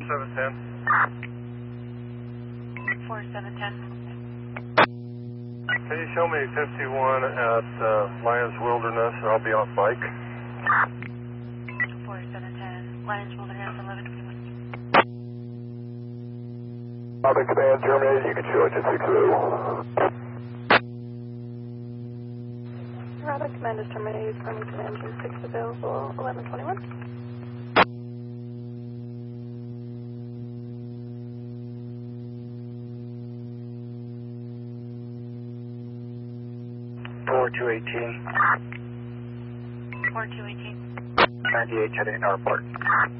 4710. 4710. Can you show me 51 at Lions Wilderness? I'll be on bike. 4710. Lions Wilderness 1121. Robin Command terminated. You can show it to 60. Robin Command is terminated. From Command 6 available 1121. 4218. 4218. 98 heading airport.